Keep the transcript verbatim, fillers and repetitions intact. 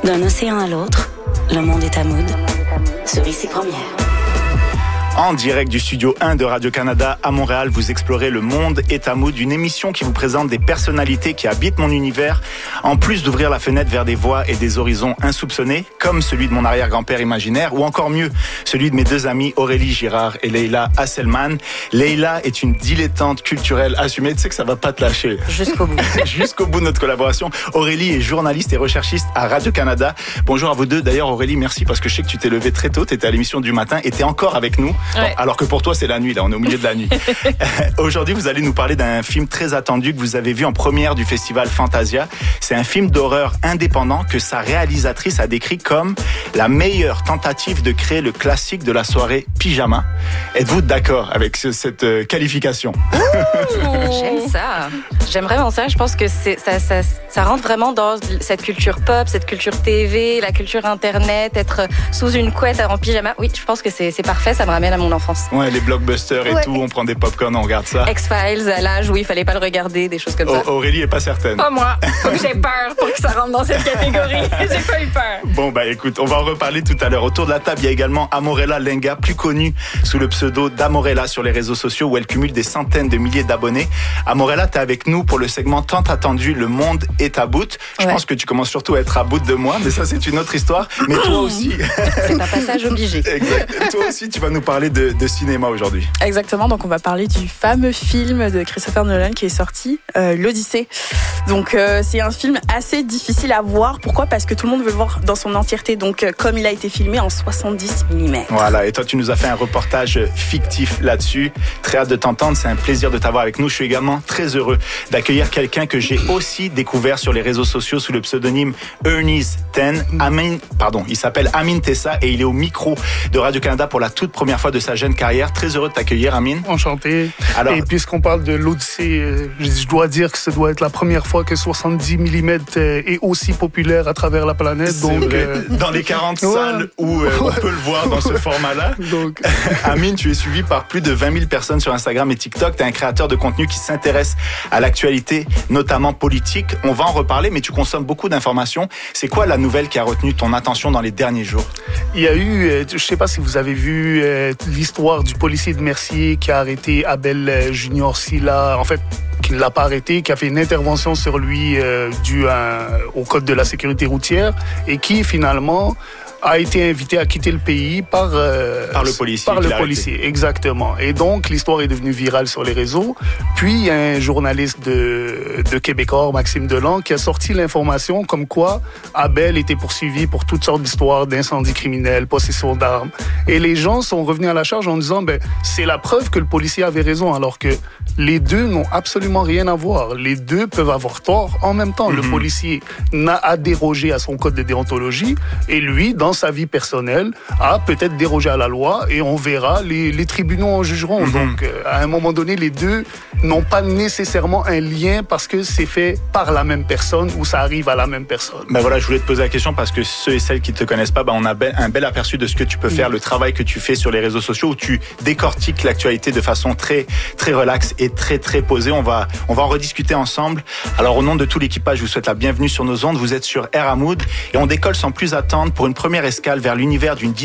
D'un océan à l'autre, le monde est à mood. Celui-ci première. En direct du studio un de Radio-Canada à Montréal, vous explorez Le Monde est à mood, une émission qui vous présente des personnalités qui habitent mon univers, en plus d'ouvrir la fenêtre vers des voies et des horizons insoupçonnés, comme celui de mon arrière-grand-père imaginaire, ou encore mieux, celui de mes deux amis Aurélie Girard et Leila Hasselman. Leila est une dilettante culturelle assumée, tu sais que ça va pas te lâcher. Jusqu'au bout. Jusqu'au bout de notre collaboration. Aurélie est journaliste et recherchiste à Radio-Canada. Bonjour à vous deux. D'ailleurs, Aurélie, merci parce que je sais que tu t'es levée très tôt, tu étais à l'émission du matin et tu es encore avec nous. Ouais. Bon, alors que pour toi, c'est la nuit, là, on est au milieu de la nuit. Aujourd'hui, vous allez nous parler d'un film très attendu que vous avez vu en première du festival Fantasia. C'est un film d'horreur indépendant que sa réalisatrice a décrit comme la meilleure tentative de créer le classique de la soirée pyjama. Êtes-vous d'accord avec ce, cette euh, qualification? J'aime ça. J'aime vraiment ça. Je pense que c'est, ça, ça, ça rentre vraiment dans cette culture pop, cette culture T V, la culture Internet, être sous une couette en pyjama. Oui, je pense que c'est, c'est parfait. Ça me ramène à mon enfance. Ouais, les blockbusters et ouais. tout, on prend des popcorn, on regarde ça. X-Files, à l'âge où il fallait pas le regarder, des choses comme ça. O- Aurélie est pas certaine. Pas moi. Faut que j'ai peur pour que ça rentre dans cette catégorie. J'ai pas eu peur. Bon, bah écoute, on va en reparler tout à l'heure. Autour de la table, il y a également Amorella Lenga, plus connue sous le pseudo d'Amorella sur les réseaux sociaux, où elle cumule des centaines de milliers d'abonnés. Amorella, t'es avec nous pour le segment tant attendu, Le Monde est à bout. Je ouais. pense que tu commences surtout à être à bout de moi, mais ça, c'est une autre histoire. Mais toi aussi. C'est un passage obligé. Exact. Toi aussi, tu vas nous parler de, de cinéma aujourd'hui. Exactement, donc on va parler du fameux film de Christopher Nolan qui est sorti, euh, l'Odyssée. Donc euh, c'est un film assez difficile à voir. Pourquoi ? Parce que tout le monde veut le voir dans son entièreté. Donc euh, comme il a été filmé en soixante-dix millimètres. Voilà, et toi tu nous as fait un reportage fictif là-dessus. Très hâte de t'entendre, c'est un plaisir de t'avoir avec nous. Je suis également très heureux d'accueillir quelqu'un que j'ai aussi découvert sur les réseaux sociaux sous le pseudonyme Ernest Ten. Amin, pardon, il s'appelle Amin Tessa et il est au micro de Radio-Canada pour la toute première fois de sa jeune carrière. Très heureux de t'accueillir, Amin. Enchanté. Alors, et puisqu'on parle de l'Odyssée, je dois dire que ce doit être la première fois que soixante-dix millimètres est aussi populaire à travers la planète. Donc, euh... dans les quarante ouais. salles où euh, on peut le voir dans ce format-là. Donc... Amin, tu es suivi par plus de vingt mille personnes sur Instagram et TikTok. Tu es un créateur de contenu qui s'intéresse à l'actualité, notamment politique. On va en reparler, mais tu consommes beaucoup d'informations. C'est quoi la nouvelle qui a retenu ton attention dans les derniers jours? Il y a eu, je ne sais pas si vous avez vu euh, l'histoire du policier de Mercier qui a arrêté Abel Junior Silla, en fait, qui ne l'a pas arrêté, qui a fait une intervention sur lui euh, due à, au code de la sécurité routière et qui finalement a été invité à quitter le pays par, euh, par le policier. Par le policier, exactement. Et donc, l'histoire est devenue virale sur les réseaux. Puis, il y a un journaliste de, de Québécois, Maxime Delan, qui a sorti l'information comme quoi Abel était poursuivi pour toutes sortes d'histoires d'incendies criminels, possession d'armes. Et les gens sont revenus à la charge en disant, ben, c'est la preuve que le policier avait raison, alors que les deux n'ont absolument rien à voir. Les deux peuvent avoir tort en même temps. Mm-hmm. Le policier n'a à déroger à son code de déontologie et lui, dans sa vie personnelle, a peut-être dérogé à la loi et on verra, les, les tribunaux en jugeront. Mm-hmm. Donc, euh, à un moment donné, les deux n'ont pas nécessairement un lien parce que c'est fait par la même personne ou ça arrive à la même personne. Ben voilà, je voulais te poser la question parce que ceux et celles qui ne te connaissent pas, ben on a un bel aperçu de ce que tu peux faire, mm-hmm. le travail que tu fais sur les réseaux sociaux où tu décortiques l'actualité de façon très, très relaxe et très, très posée. On va, on va en rediscuter ensemble. Alors, au nom de tout l'équipage, je vous souhaite la bienvenue sur nos ondes. Vous êtes sur Air à Mood et on décolle sans plus attendre pour une première escale vers l'univers d'une